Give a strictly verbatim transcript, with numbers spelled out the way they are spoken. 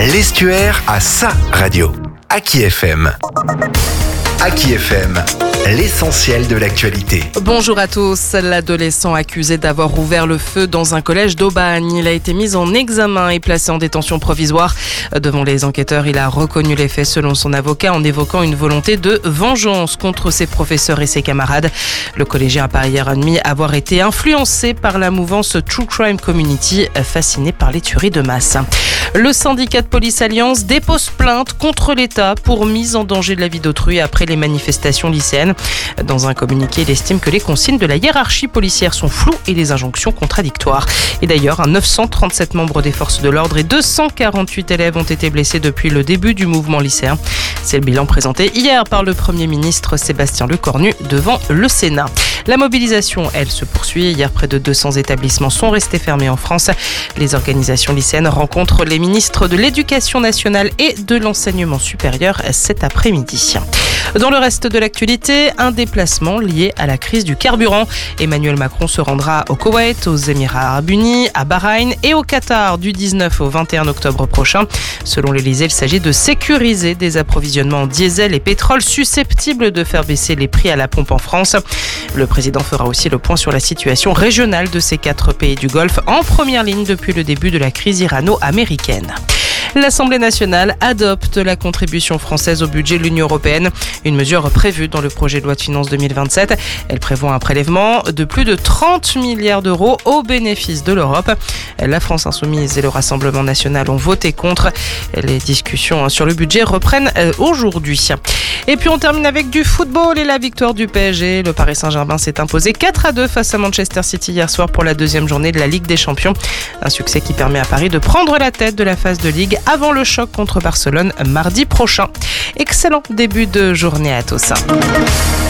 L'Estuaire a sa radio. Aki F M. Aki F M, l'essentiel de l'actualité. Bonjour à tous. L'adolescent accusé d'avoir ouvert le feu dans un collège d'Aubagne, il a été mis en examen et placé en détention provisoire. Devant les enquêteurs, il a reconnu les faits selon son avocat en évoquant une volonté de vengeance contre ses professeurs et ses camarades. Le collégien a par ailleurs admis avoir été influencé par la mouvance True Crime Community, fasciné par les tueries de masse. Le syndicat de police Alliance dépose plainte contre l'État pour mise en danger de la vie d'autrui après les manifestations lycéennes. Dans un communiqué, il estime que les consignes de la hiérarchie policière sont floues et les injonctions contradictoires. Et d'ailleurs, neuf cent trente-sept membres des forces de l'ordre et deux cent quarante-huit élèves ont été blessés depuis le début du mouvement lycéen. C'est le bilan présenté hier par le Premier ministre Sébastien Lecornu devant le Sénat. La mobilisation, elle, se poursuit. Hier, près de deux cents établissements sont restés fermés en France. Les organisations lycéennes rencontrent les ministres de l'Éducation nationale et de l'Enseignement supérieur cet après-midi. Dans le reste de l'actualité, un déplacement lié à la crise du carburant. Emmanuel Macron se rendra au Koweït, aux Émirats arabes unis, à Bahreïn et au Qatar du dix-neuf au vingt et un octobre prochain. Selon l'Élysée, il s'agit de sécuriser des approvisionnements en diesel et pétrole susceptibles de faire baisser les prix à la pompe en France. Le président fera aussi le point sur la situation régionale de ces quatre pays du Golfe, en première ligne depuis le début de la crise irano-américaine. L'Assemblée nationale adopte la contribution française au budget de l'Union européenne, une mesure prévue dans le projet de loi de finances deux mille vingt-sept. Elle prévoit un prélèvement de plus de trente milliards d'euros au bénéfice de l'Europe. La France insoumise et le Rassemblement national ont voté contre. Les discussions sur le budget reprennent aujourd'hui. Et puis on termine avec du football et la victoire du P S G. Le Paris Saint-Germain s'est imposé quatre à deux face à Manchester City hier soir pour la deuxième journée de la Ligue des Champions. Un succès qui permet à Paris de prendre la tête de la phase de Ligue avant le choc contre Barcelone mardi prochain. Excellent début de journée à tous.